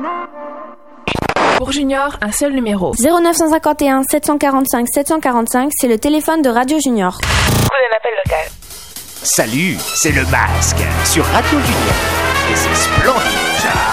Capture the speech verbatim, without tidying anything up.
Pour Junior, un seul numéro. zéro neuf cent cinquante et un sept cent quarante-cinq sept cent quarante-cinq, c'est le téléphone de Radio Junior. Vous un appel local. Salut, c'est le Masque sur Radio Junior. Et c'est splendide.